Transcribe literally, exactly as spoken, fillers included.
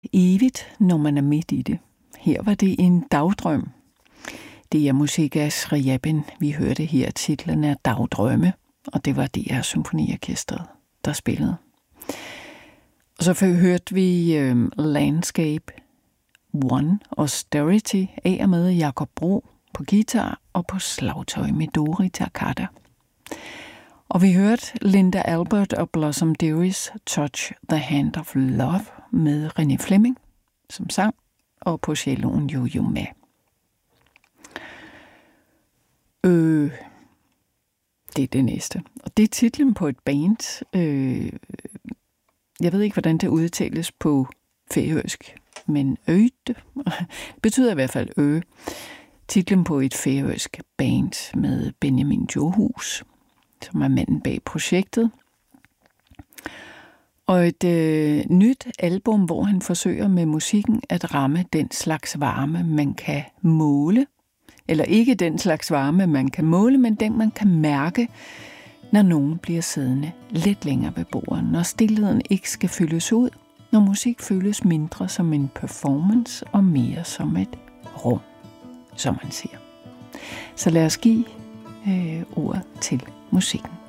evigt, når man er midt i det. Her var det en dagdrøm. Det er musik af Scriabin. Vi hørte her, titlen er Dagdrømme, og det var D R Symfoniorkestret, der spillede. Og så hørte vi øh, Landscape One Austerity af og med Jakob Bro på guitar og på slagtøj med Dori Takata. Og vi hørte Linda Albert og Blossom Deary's Touch the Hand of Love med René Fleming som sang, og på celloen Yo-Yo Ma. Øh, det er det næste. Og det er titlen på et band. Øh, jeg ved ikke, hvordan det udtales på færøsk, men øde betyder i hvert fald ø. Titlen på et færøsk band med Benjamin Johus, som er manden bag projektet. Og et øh, nyt album, hvor han forsøger med musikken at ramme den slags varme, man kan måle. Eller ikke den slags varme, man kan måle, men den, man kan mærke, når nogen bliver siddende lidt længere ved bordet. Når stillheden ikke skal fyldes ud, når musik føles mindre som en performance og mere som et rum, som man siger. Så lad os give øh, ordet til musikken.